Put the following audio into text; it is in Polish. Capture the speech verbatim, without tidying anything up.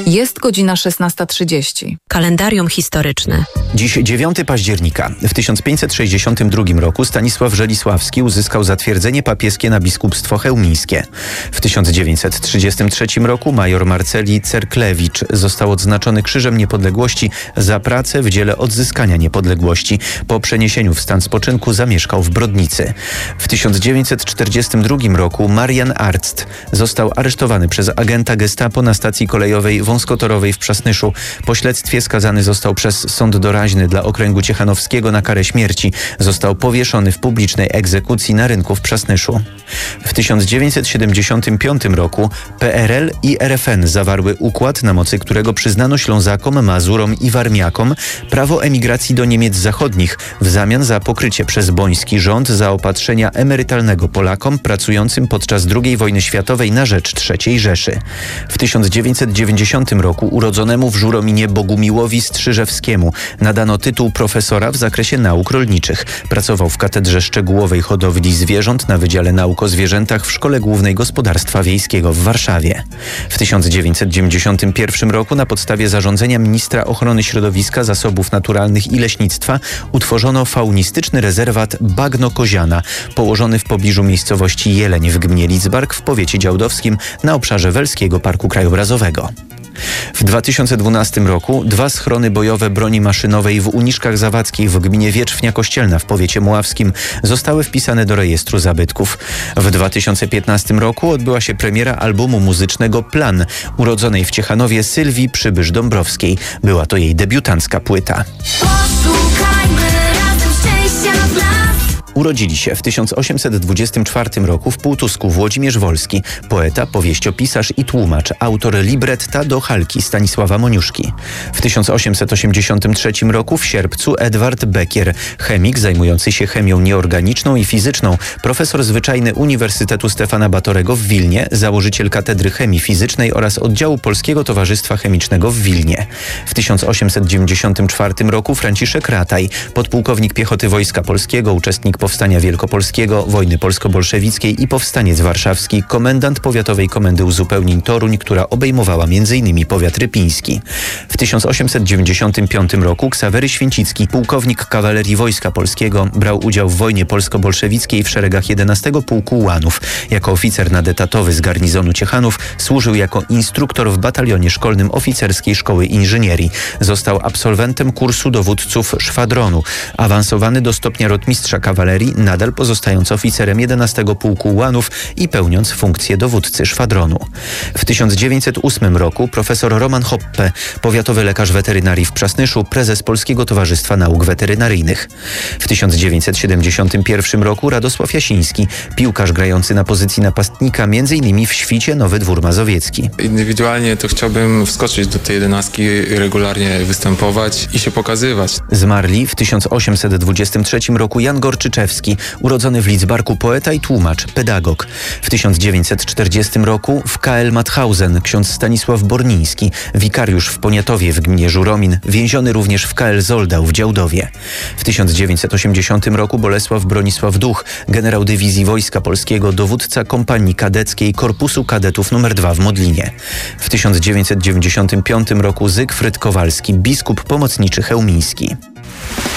Jest godzina szesnasta trzydzieści. Kalendarium historyczne. Dziś dziewiątego października. W tysiąc pięćset sześćdziesiątym drugim roku Stanisław Żelisławski uzyskał zatwierdzenie papieskie na biskupstwo chełmińskie. W tysiąc dziewięćset trzydziestym trzecim roku major Marceli Cerklewicz został odznaczony Krzyżem Niepodległości za pracę w dziele odzyskania niepodległości. Po przeniesieniu w stan spoczynku zamieszkał w Brodnicy. W tysiąc dziewięćset czterdziestym drugim roku Marian Arzt został aresztowany przez agenta Gestapo na stacji kolejowej wąskotorowej w Przasnyszu. Po śledztwie skazany został przez sąd doraźny dla okręgu ciechanowskiego na karę śmierci. Został powieszony w publicznej egzekucji na rynku w Przasnyszu. W tysiąc dziewięćset siedemdziesiątym piątym roku P R L i R F N zawarły układ, na mocy którego przyznano Ślązakom, Mazurom i Warmiakom prawo emigracji do Niemiec Zachodnich w zamian za pokrycie przez boński rząd zaopatrzenia emerytalnego Polakom pracującym podczas drugiej wojny światowej na rzecz trzeciej Rzeszy. W tysiąc dziewięćset dziewięćdziesiątym roku urodzonemu w Żurominie Bogumiłowi Strzyżewskiemu nadano tytuł profesora w zakresie nauk rolniczych. Pracował w Katedrze Szczegółowej Hodowli Zwierząt na Wydziale Nauk o Zwierzętach w Szkole Głównej Gospodarstwa Wiejskiego w Warszawie. W tysiąc dziewięćset dziewięćdziesiątym pierwszym roku na podstawie zarządzenia ministra ochrony środowiska, zasobów naturalnych i leśnictwa utworzono faunistyczny rezerwat Bagno Koziana, położony w pobliżu miejscowości Jeleń w gminie Lidzbark w powiecie działdowskim na obszarze Welskiego Parku Krajobrazowego. W dwa tysiące dwunastym roku dwa schrony bojowe broni maszynowej w Uniszkach Zawadzkich w gminie Wietrzwnia Kościelna w powiecie mławskim zostały wpisane do rejestru zabytków. W dwa tysiące piętnastym roku odbyła się premiera albumu muzycznego Plan, urodzonej w Ciechanowie Sylwii Przybysz-Dąbrowskiej. Była to jej debiutancka płyta. Urodzili się w tysiąc osiemset dwudziestym czwartym roku w Półtusku Włodzimierz Wolski, poeta, powieściopisarz i tłumacz, autor libretta do Halki Stanisława Moniuszki. W tysiąc osiemset osiemdziesiątym trzecim roku w sierpcu Edward Bekier, chemik zajmujący się chemią nieorganiczną i fizyczną, profesor zwyczajny Uniwersytetu Stefana Batorego w Wilnie, założyciel Katedry Chemii Fizycznej oraz oddziału Polskiego Towarzystwa Chemicznego w Wilnie. W tysiąc osiemset dziewięćdziesiątym czwartym roku Franciszek Rataj, podpułkownik piechoty Wojska Polskiego, uczestnik Powstania Wielkopolskiego, wojny polsko-bolszewickiej i powstaniec warszawski, komendant Powiatowej Komendy Uzupełnień Toruń, która obejmowała między innymi powiat rypiński. W tysiąc osiemset dziewięćdziesiątym piątym roku Ksawery Święcicki, pułkownik kawalerii Wojska Polskiego, brał udział w wojnie polsko-bolszewickiej w szeregach jedenastego Pułku Ułanów. Jako oficer nadetatowy z garnizonu Ciechanów służył jako instruktor w batalionie szkolnym Oficerskiej Szkoły Inżynierii. Został absolwentem kursu dowódców szwadronu. Awansowany do stopnia rotmistrza kawalerii, nadal pozostając oficerem jedenastego Pułku Ułanów i pełniąc funkcję dowódcy szwadronu. W tysiąc dziewięćset ósmym roku profesor Roman Hoppe, powiatowy lekarz weterynarii w Przasnyszu, prezes Polskiego Towarzystwa Nauk Weterynaryjnych. W tysiąc dziewięćset siedemdziesiątym pierwszym roku Radosław Jasiński, piłkarz grający na pozycji napastnika między innymi w Świcie Nowy Dwór Mazowiecki. Indywidualnie to chciałbym wskoczyć do tej jedenastki, regularnie występować i się pokazywać. Zmarli w tysiąc osiemset dwudziestym trzecim roku Jan Gorczyczewski, urodzony w Lidzbarku poeta i tłumacz, pedagog. W tysiąc dziewięćset czterdziestym roku w K L Mauthausen ksiądz Stanisław Borniński, wikariusz w Poniatowie w gminie Żuromin, więziony również w K L Zoldał w Działdowie. W tysiąc dziewięćset osiemdziesiątym roku Bolesław Bronisław Duch, generał dywizji Wojska Polskiego, dowódca kompanii kadeckiej Korpusu Kadetów numer dwa w Modlinie. W tysiąc dziewięćset dziewięćdziesiątym piątym roku Zygfryd Kowalski, biskup pomocniczy chełmiński.